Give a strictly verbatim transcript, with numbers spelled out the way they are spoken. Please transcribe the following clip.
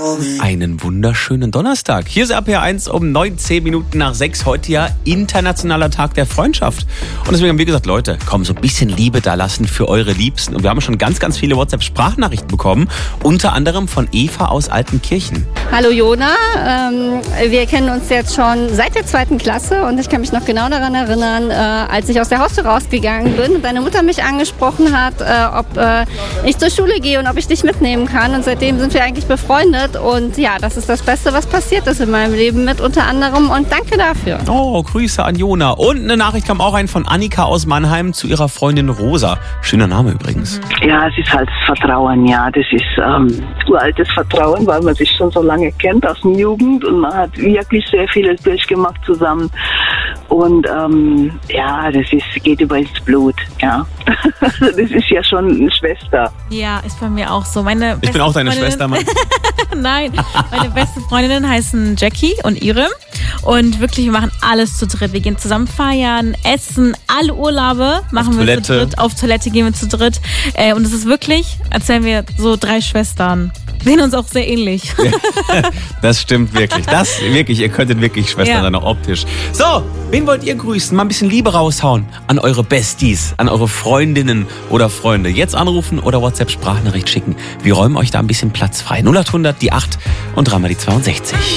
Einen wunderschönen Donnerstag. Hier ist R P R eins um neunzehn Minuten nach sechs. Heute ja internationaler Tag der Freundschaft. Und deswegen haben wir gesagt, Leute, komm, so ein bisschen Liebe da lassen für eure Liebsten. Und wir haben schon ganz, ganz viele WhatsApp-Sprachnachrichten bekommen. Unter anderem von Eva aus Altenkirchen. Hallo Jona, ähm, wir kennen uns jetzt schon seit der zweiten Klasse und ich kann mich noch genau daran erinnern, äh, als ich aus der Haustür rausgegangen bin und deine Mutter mich angesprochen hat, äh, ob äh, ich zur Schule gehe und ob ich dich mitnehmen kann. Und seitdem sind wir eigentlich befreundet und ja, das ist das Beste, was passiert ist in meinem Leben mit unter anderem und danke dafür. Oh, Grüße an Jona. Und eine Nachricht kam auch rein von Annika aus Mannheim zu ihrer Freundin Rosa. Schöner Name übrigens. Ja, es ist halt Vertrauen, ja. Das ist ähm, uraltes Vertrauen, weil man sich schon so lange kennt aus der Jugend und man hat wirklich sehr vieles durchgemacht zusammen. Und ähm, ja, das ist, geht über ins Blut, ja. Also das ist ja schon eine Schwester. Ja, ist bei mir auch so. Meine ich bin auch deine Schwester, Mann. Nein, meine beste Freundinnen heißen Jackie und Irem. Und wirklich, wir machen alles zu dritt. Wir gehen zusammen feiern, essen, alle Urlaube machen wir Toilette. zu dritt. Auf Toilette gehen wir zu dritt. Äh, und es ist wirklich, als wären wir so drei Schwestern. Wir sehen uns auch sehr ähnlich. Das stimmt wirklich. Das wirklich, ihr könntet wirklich Schwestern Ja. sein, auch optisch. So, wen wollt ihr grüßen? Mal ein bisschen Liebe raushauen an eure Besties, an eure Freundinnen oder Freunde. Jetzt anrufen oder WhatsApp-Sprachnachricht schicken. Wir räumen euch da ein bisschen Platz frei. null acht hundert, die acht und dreimal die zweiundsechzig.